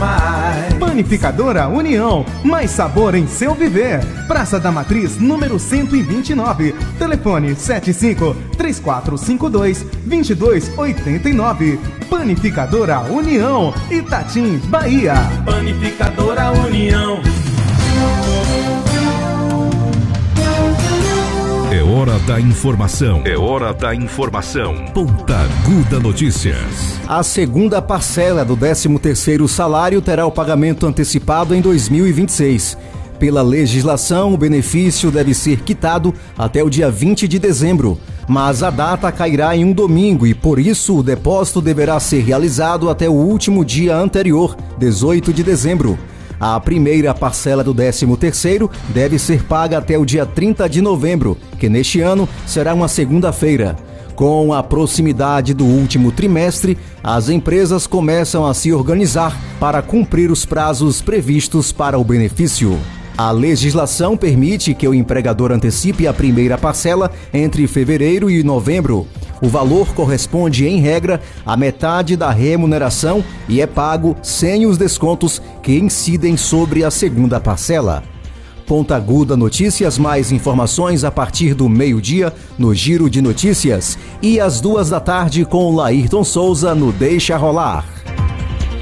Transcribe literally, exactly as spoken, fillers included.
mais. Panificadora União, mais sabor em seu viver. Praça da Matriz, número cento e vinte e nove. Telefone sete cinco, três quatro cinco dois, dois dois oito nove. Panificadora União, Itatim, Bahia. Panificadora União. É hora da informação. É hora da informação. Pontaguda Notícias. A segunda parcela do décimo terceiro salário terá o pagamento antecipado em dois mil e vinte e seis. Pela legislação, o benefício deve ser quitado até o dia vinte de dezembro, mas a data cairá em um domingo e, por isso, o depósito deverá ser realizado até o último dia anterior, dezoito de dezembro. A primeira parcela do décimo terceiro deve ser paga até o dia trinta de novembro, que neste ano será uma segunda-feira. Com a proximidade do último trimestre, as empresas começam a se organizar para cumprir os prazos previstos para o benefício. A legislação permite que o empregador antecipe a primeira parcela entre fevereiro e novembro. O valor corresponde, em regra, à metade da remuneração e é pago sem os descontos que incidem sobre a segunda parcela. Pontaguda Notícias, mais informações a partir do meio-dia no Giro de Notícias e às duas da tarde com Laírton Souza no Deixa Rolar.